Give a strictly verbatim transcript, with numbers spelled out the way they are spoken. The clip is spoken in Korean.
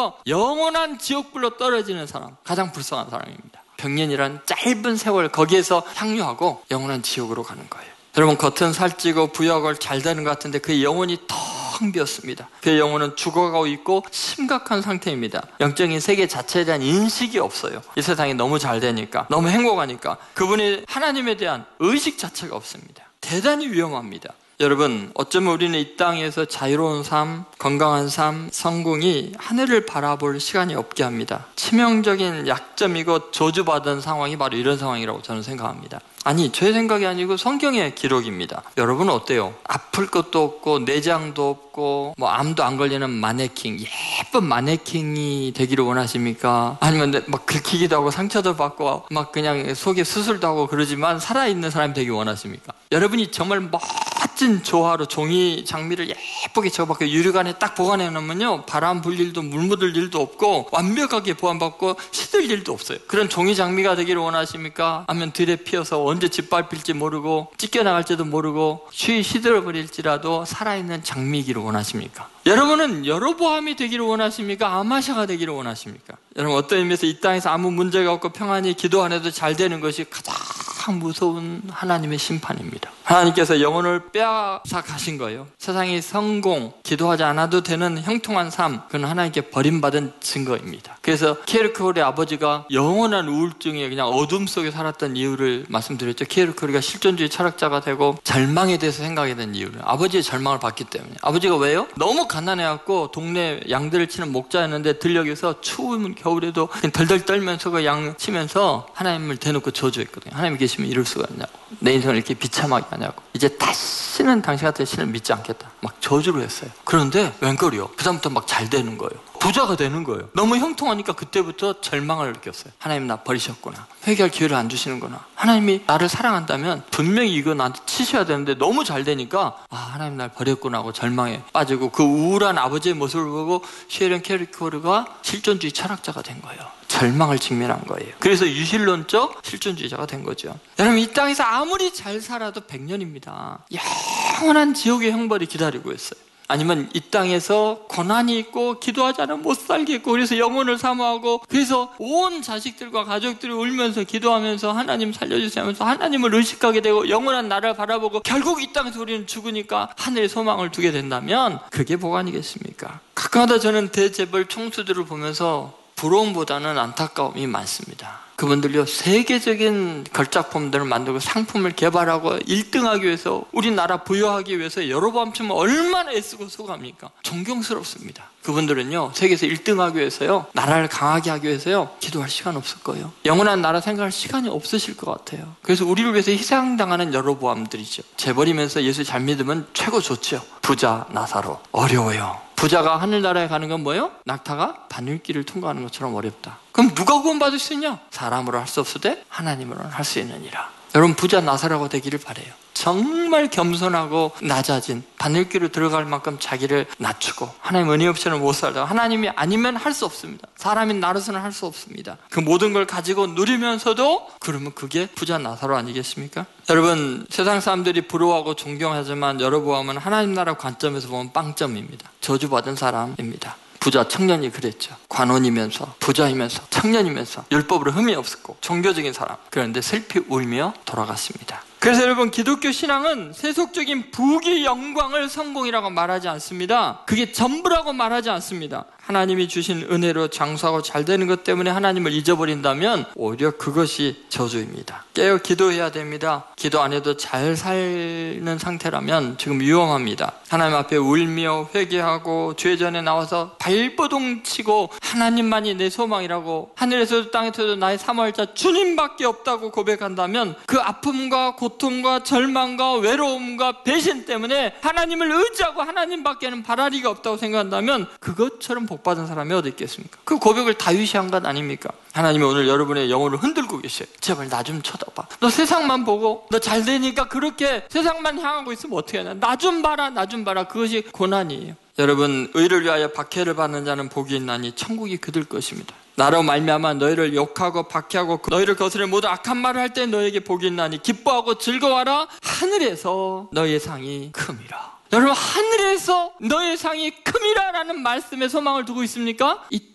통해서 영원한 지옥불로 떨어지는 사람, 가장 불쌍한 사람입니다. 백년이란 짧은 세월, 거기에서 향유하고 영원한 지옥으로 가는 거예요. 여러분, 겉은 살찌고 부여하고 잘 되는 것 같은데 그의 영혼이 텅 비었습니다. 그의 영혼은 죽어가고 있고 심각한 상태입니다. 영적인 세계 자체에 대한 인식이 없어요. 이 세상이 너무 잘 되니까, 너무 행복하니까 그분이 하나님에 대한 의식 자체가 없습니다. 대단히 위험합니다. 여러분, 어쩌면 우리는 이 땅에서 자유로운 삶, 건강한 삶, 성공이 하늘을 바라볼 시간이 없게 합니다. 치명적인 약점이고 저주받은 상황이 바로 이런 상황이라고 저는 생각합니다. 아니, 제 생각이 아니고 성경의 기록입니다. 여러분은 어때요? 아플 것도 없고 내장도 없고 뭐 암도 안 걸리는 마네킹, 예쁜 마네킹이 되기를 원하십니까? 아니면 막 긁히기도 하고 상처도 받고 막 그냥 속에 수술도 하고 그러지만 살아있는 사람이 되기 원하십니까? 여러분이 정말 멋진 조화로 종이 장미를 예쁘게 저렇게 유리관에 딱 보관해 놓으면요, 바람 불 일도 물 묻을 일도 없고 완벽하게 보완받고 시들 일도 없어요. 그런 종이 장미가 되기를 원하십니까? 아니면 들에 피어서 언제 짓밟힐지 모르고 찢겨나갈지도 모르고 쉬 시들어버릴지라도 살아있는 장미이기를 원하십니까? 여러분은 여로보암이 되기를 원하십니까? 아마샤가 되기를 원하십니까? 여러분, 어떤 의미에서 이 땅에서 아무 문제가 없고 평안히 기도 안 해도 잘 되는 것이 가장 무서운 하나님의 심판입니다. 하나님께서 영혼을 빼앗아 가신 거예요. 세상의 성공, 기도하지 않아도 되는 형통한 삶, 그건 하나님께 버림받은 증거입니다. 그래서 키에르케고르의 아버지가 영원한 우울증에 그냥 어둠 속에 살았던 이유를 말씀드렸죠. 키에르케고르가 실존주의 철학자가 되고 절망에 대해서 생각하게 된 이유를, 아버지의 절망을 봤기 때문에. 아버지가 왜요? 너무 가난해갖고 동네 양들을 치는 목자였는데 들녘에서 추운 겨울에도 덜덜 떨면서 그 양 치면서 하나님을 대놓고 저주했거든요. 하나님 계시면 이럴 수가 있냐고, 내 인생을 이렇게 비참하게 하냐고, 이제 다시는 당신 같은 신을 믿지 않겠다, 막 저주를 했어요. 그런데 웬걸이요, 그다음부터 막 잘 되는 거예요. 부자가 되는 거예요. 너무 형통하니까 그때부터 절망을 느꼈어요. 하나님 나 버리셨구나, 회개할 기회를 안 주시는구나, 하나님이 나를 사랑한다면 분명히 이거 나한테 치셔야 되는데 너무 잘 되니까 아, 하나님 날 버렸구나 하고 절망에 빠지고, 그 우울한 아버지의 모습을 보고 쉐이런 키에르케고르가 실존주의 철학자가 된 거예요. 절망을 직면한 거예요. 그래서 유실론적 실존주의자가 된 거죠. 여러분, 이 땅에서 아무리 잘 살아도 백년입니다. 영원한 지옥의 형벌이 기다리고 있어요. 아니면 이 땅에서 고난이 있고 기도하지 않으면 못 살겠고, 그래서 영혼을 사모하고, 그래서 온 자식들과 가족들이 울면서 기도하면서 하나님 살려주세요 하면서 하나님을 의식하게 되고 영원한 나라를 바라보고 결국 이 땅에서 우리는 죽으니까 하늘에 소망을 두게 된다면 그게 뭐가 아니겠습니까? 가끔가다 저는 대재벌 총수들을 보면서 부러움보다는 안타까움이 많습니다. 그분들요, 세계적인 걸작품들을 만들고 상품을 개발하고 일 등하기 위해서, 우리나라 부여하기 위해서 여로보암처럼 얼마나 애쓰고 수고합니까? 존경스럽습니다. 그분들은요, 세계에서 일 등하기 위해서요, 나라를 강하게 하기 위해서요, 기도할 시간 없을 거예요. 영원한 나라 생각할 시간이 없으실 것 같아요. 그래서 우리를 위해서 희생당하는 여로보암들이죠. 재벌이면서 예수 잘 믿으면 최고 좋죠. 부자 나사로 어려워요. 부자가 하늘나라에 가는 건 뭐예요? 낙타가 바늘길을 통과하는 것처럼 어렵다. 그럼 누가 구원받을 수 있냐? 사람으로 할 수 없으되 하나님으로는 할 수 있느니라. 여러분, 부자 나사로가 되기를 바라요. 정말 겸손하고 낮아진, 바늘길로 들어갈 만큼 자기를 낮추고, 하나님 은혜 없이는 못 살다, 하나님이 아니면 할 수 없습니다. 사람이 나로서는 할 수 없습니다. 그 모든 걸 가지고 누리면서도, 그러면 그게 부자 나사로 아니겠습니까? 여러분, 세상 사람들이 부러워하고 존경하지만 여로보암은 하나님 나라 관점에서 보면 빵점입니다. 저주받은 사람입니다. 부자 청년이 그랬죠. 관원이면서 부자이면서 청년이면서 율법으로 흠이 없었고 종교적인 사람. 그런데 슬피 울며 돌아갔습니다. 그래서 여러분, 기독교 신앙은 세속적인 부귀 영광을 성공이라고 말하지 않습니다. 그게 전부라고 말하지 않습니다. 하나님이 주신 은혜로 장수하고 잘 되는 것 때문에 하나님을 잊어버린다면 오히려 그것이 저주입니다. 깨어 기도해야 됩니다. 기도 안 해도 잘 사는 상태라면 지금 위험합니다. 하나님 앞에 울며 회개하고 죄 전에 나와서 발버둥 치고 하나님만이 내 소망이라고, 하늘에서도 땅에서도 나의 사모할 자 주님밖에 없다고 고백한다면 그 아픔과 고통과 절망과 외로움과 배신 때문에 하나님을 의지하고 하나님밖에는 바랄 리가 없다고 생각한다면 그것처럼 복받은 사람이 어디 있겠습니까? 그 고백을 다윗이 한 것 아닙니까? 하나님이 오늘 여러분의 영혼을 흔들고 계셔요. 제발 나 좀 쳐다봐. 너 세상만 보고 너 잘 되니까 그렇게 세상만 향하고 있으면 어떻게 하냐. 나 좀 봐라, 나 좀 봐라. 그것이 고난이에요. 여러분, 의를 위하여 박해를 받는 자는 복이 있나니 천국이 그들 것입니다. 나로 말미암아 너희를 욕하고 박해하고 너희를 거스려 모두 악한 말을 할 때 너희에게 복이 있나니 기뻐하고 즐거워하라. 하늘에서 너희의 상이 큼이라. 여러분, 하늘에서 너의 상이 큼이라라는 말씀에 소망을 두고 있습니까? 이